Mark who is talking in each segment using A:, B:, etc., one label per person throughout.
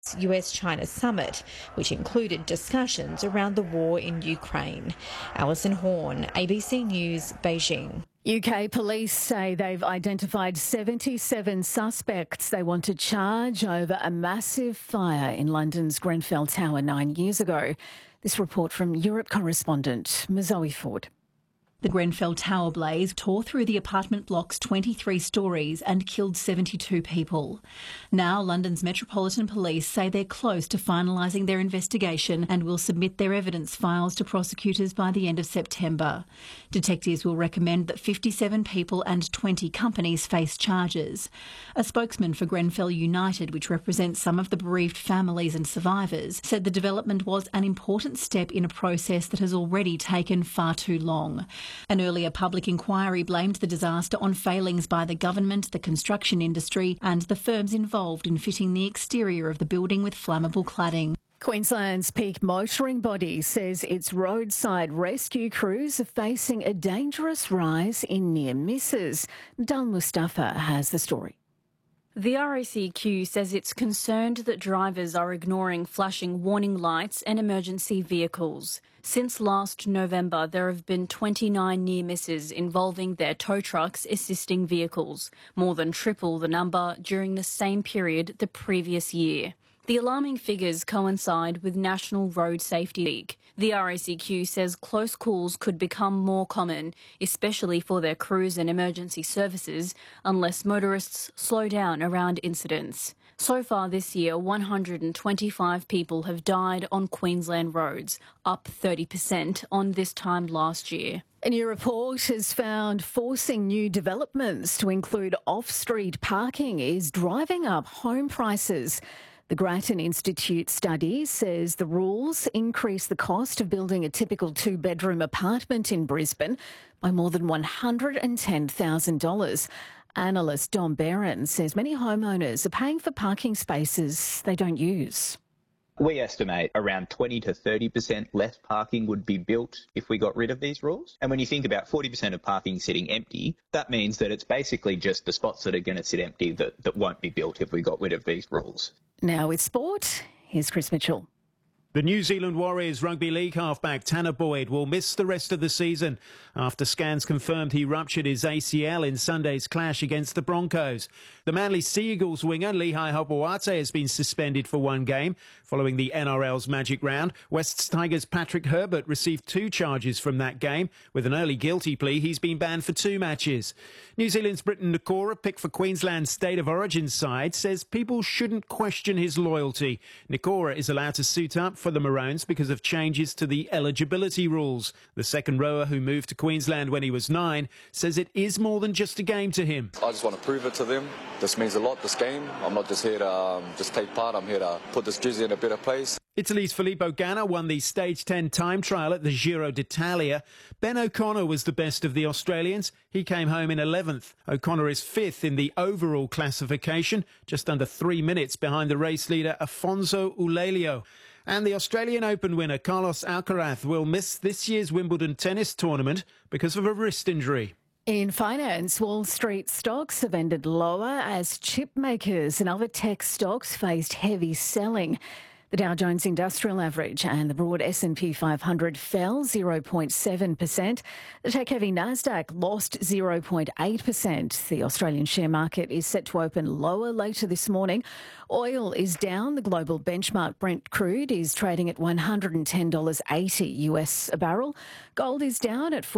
A: US-China summit, which included discussions around the war in Ukraine. Alison Horn, ABC News, Beijing.
B: UK police say they've identified 77 suspects they want to charge over a massive fire in London's Grenfell Tower 9 years ago. This report from Europe correspondent Zoe Ford.
C: The Grenfell Tower blaze tore through the apartment block's 23 stories and killed 72 people. Now, London's Metropolitan Police say they're close to finalising their investigation and will submit their evidence files to prosecutors by the end of September. Detectives will recommend that 57 people and 20 companies face charges. A spokesman for Grenfell United, which represents some of the bereaved families and survivors, said the development was an important step in a process that has already taken far too long. An earlier public inquiry blamed the disaster on failings by the government, the construction industry and the firms involved in fitting the exterior of the building with flammable cladding.
B: Queensland's peak motoring body says its roadside rescue crews are facing a dangerous rise in near misses. Dal Mustafa has the story.
D: The RACQ says it's concerned that drivers are ignoring flashing warning lights and emergency vehicles. Since last November, there have been 29 near misses involving their tow trucks assisting vehicles, more than triple the number during the same period the previous year. The alarming figures coincide with National Road Safety Week. The RACQ says close calls could become more common, especially for their crews and emergency services, unless motorists slow down around incidents. So far this year, 125 people have died on Queensland roads, up 30% on this time last year.
B: A new report has found forcing new developments to include off-street parking is driving up home prices. The Grattan Institute study says the rules increase the cost of building a typical two-bedroom apartment in Brisbane by more than $110,000. Analyst Dom Barron says many homeowners are paying for parking spaces they don't use.
E: We estimate around 20 to 30% less parking would be built if we got rid of these rules. And when you think about 40% of parking sitting empty, that means that it's basically just the spots that are going to sit empty that won't be built if we got rid of these rules.
B: Now with sport, here's Chris Mitchell.
F: The New Zealand Warriors Rugby League halfback Tanner Boyd will miss the rest of the season after scans confirmed he ruptured his ACL in Sunday's clash against the Broncos. The Manly Sea Eagles winger Lehigh Hopoate has been suspended for one game following the NRL's Magic Round. Wests Tigers' Patrick Herbert received 2 charges from that game. With an early guilty plea, he's been banned for 2 matches. New Zealand's Britton Nikora, picked for Queensland's State of Origin side, says people shouldn't question his loyalty. Nikora is allowed to suit up for the Maroons because of changes to the eligibility rules. The second rower, who moved to Queensland when he was 9, says it is more than just a game to him.
G: I just want to prove it to them. This means a lot, this game. I'm not just here to just take part. I'm here to put this jersey in a better place.
F: Italy's Filippo Ganna won the Stage 10 time trial at the Giro d'Italia. Ben O'Connor was the best of the Australians. He came home in 11th. O'Connor is 5th in the overall classification, just under 3 minutes behind the race leader Afonso Ulelio. And the Australian Open winner Carlos Alcaraz will miss this year's Wimbledon tennis tournament because of a wrist injury.
B: In finance, Wall Street stocks have ended lower as chip makers and other tech stocks faced heavy selling. The Dow Jones Industrial Average and the broad S&P 500 fell 0.7%. The tech-heavy Nasdaq lost 0.8%. The Australian share market is set to open lower later this morning. Oil is down. The global benchmark Brent crude is trading at $110.80 US a barrel. Gold is down at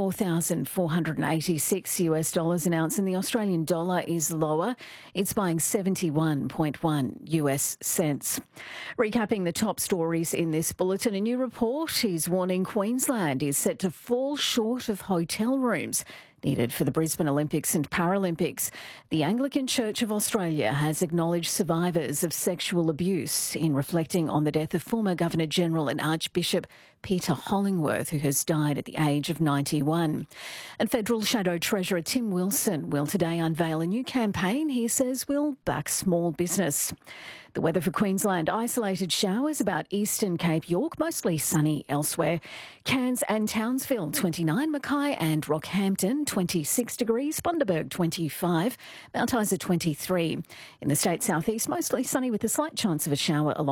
B: $4,486 US dollars an ounce, and the Australian dollar is lower. It's buying 71.1 US cents. Recapping the top stories in this bulletin, a new report is warning Queensland is set to fall short of hotel rooms needed for the Brisbane Olympics and Paralympics. The Anglican Church of Australia has acknowledged survivors of sexual abuse in reflecting on the death of former Governor-General and Archbishop Peter Hollingworth, who has died at the age of 91. And Federal Shadow Treasurer Tim Wilson will today unveil a new campaign he says will back small business. The weather for Queensland: isolated showers about Eastern Cape York, mostly sunny elsewhere. Cairns and Townsville 29, Mackay and Rockhampton 26 degrees, Bundaberg 25, Mount Isa 23. In the state southeast, mostly sunny with a slight chance of a shower along